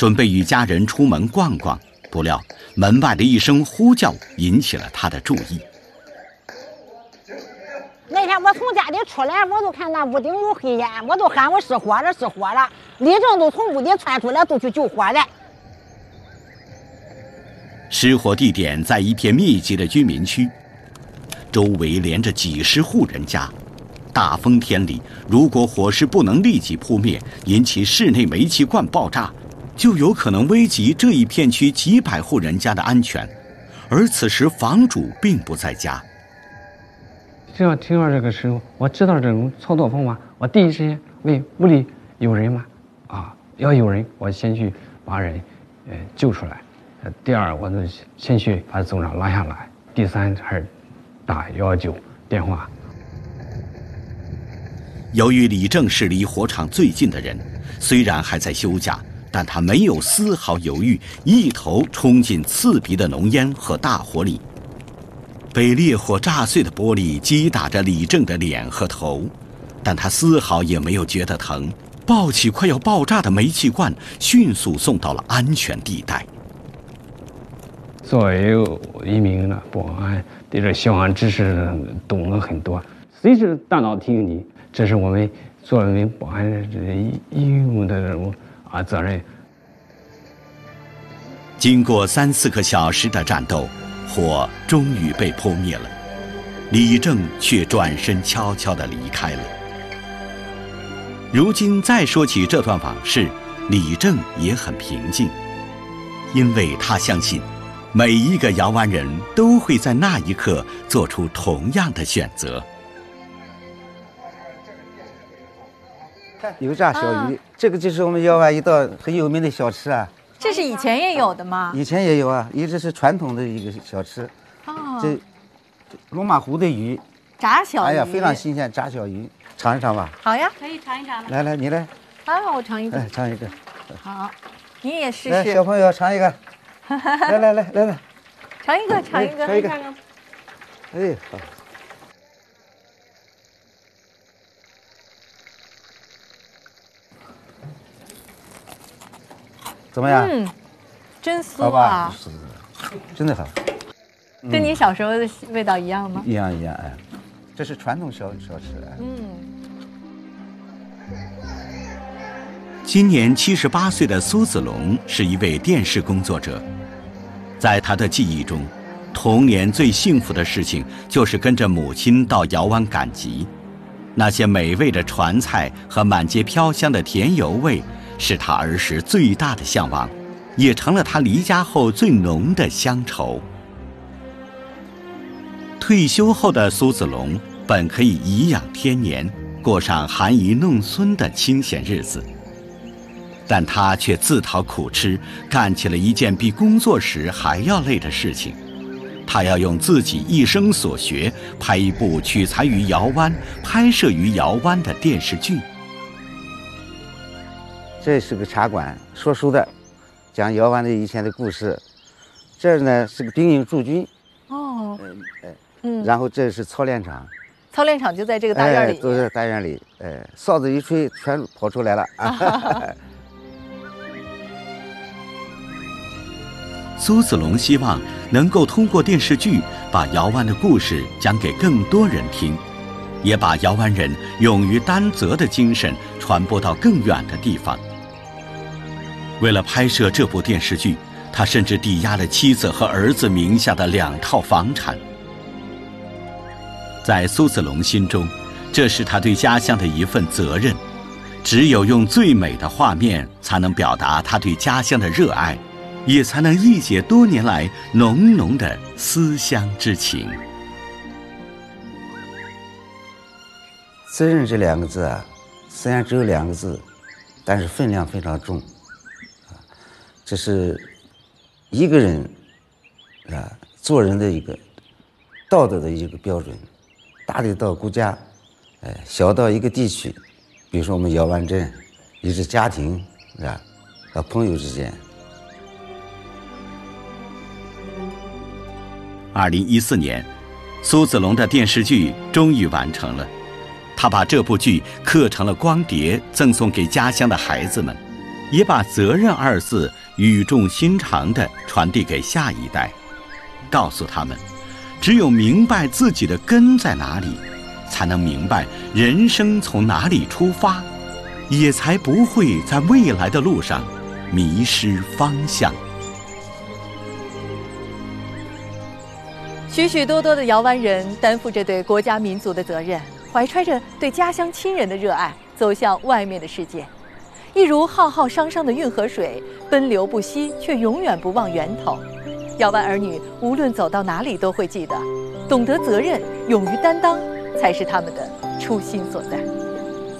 准备与家人出门逛逛，不料门外的一声呼叫引起了他的注意。 那天我从家里出来，我就看那屋顶有黑烟，我就喊我失火了，失火了。李正都从屋里窜出来，都去救火的。 失火地点在一片密集的居民区，周围连着几十户人家。大风天里，如果火势不能立即扑灭，引起室内煤气罐爆炸，就有可能危及这一片区几百户人家的安全。而此时房主并不在家。 只要听到这个时候，我知道这种操作方法，我第一时间问屋里有人吗？要有人，我先去把人救出来。第二，我就先去把总长拉下来。第三，还是打119电话。 由于李正是离火场最近的人，虽然还在休假，但他没有丝毫犹豫，一头冲进刺鼻的浓烟和大火里。被烈火炸碎的玻璃击打着李正的脸和头，但他丝毫也没有觉得疼，抱起快要爆炸的煤气罐，迅速送到了安全地带。 作为一名保安，对这消防知识懂了很多，随时大脑提醒你，这是我们作为保安义务的这种责任。 经过3、4个小时的战斗，火终于被扑灭了，李正却转身悄悄地离开了。如今再说起这段往事，李正也很平静，因为他相信每一个瑶湾人都会在那一刻做出同样的选择。 看油炸小鱼，这个就是我们瑶湾一道很有名的小吃啊。 这是以前也有的吗？ 以前也有啊，一直是传统的一个小吃。这龙马湖的鱼， 炸小鱼， 哎呀，非常新鲜，炸小鱼，尝一尝吧。 好呀， 可以尝一尝了。 来，你来。 我尝一个。 尝一个。 好，你也试试。 来，小朋友尝一个。来， 尝一个，尝一个。 哎，好。怎么样？ 真酥啊！ 真的好。 跟你小时候的味道一样吗？ 一样，哎，这是传统小吃。 今年78岁的苏子龙是一位电视工作者，在他的记忆中，童年最幸福的事情就是跟着母亲到瑶湾赶集，那些美味的传菜和满街飘香的甜油味，是他儿时最大的向往，也成了他离家后最浓的乡愁。退休后的苏子龙本可以颐养天年，过上含饴弄孙的清闲日子，但他却自讨苦吃，干起了一件比工作时还要累的事情。他要用自己一生所学拍一部取材于瑶湾、拍摄于瑶湾的电视剧。 这是个茶馆，说书的，讲瑶湾的以前的故事。这呢是个兵营驻军。然后这是操练场。 操练场就在这个大院里。 都在大院里。哨子一吹，全跑出来了。 苏子龙希望能够通过电视剧把瑶湾的故事讲给更多人听，也把瑶湾人勇于担责的精神传播到更远的地方。为了拍摄这部电视剧，他甚至抵押了妻子和儿子名下的2套房产。在苏子龙心中，这是他对家乡的一份责任，只有用最美的画面才能表达他对家乡的热爱，也才能一解多年来浓浓的思乡之情。 责任这2个字啊，虽然只有2个字，但是分量非常重。这是一个人做人的一个道德的一个标准，大的到国家，小到一个地区，比如说我们瑶湾镇，也是家庭和朋友之间。 2014年，苏子龙的电视剧终于完成了，他把这部剧刻成了光碟，赠送给家乡的孩子们。 也把责任二字语重心长地传递给下一代，告诉他们，只有明白自己的根在哪里，才能明白人生从哪里出发，也才不会在未来的路上迷失方向。 许许多多的瑶湾人担负着对国家民族的责任，怀揣着对家乡亲人的热爱，走向外面的世界。一如浩浩汤汤的运河水，奔流不息，却永远不忘源头。瑶湾儿女无论走到哪里都会记得，懂得责任，勇于担当，才是他们的初心所在。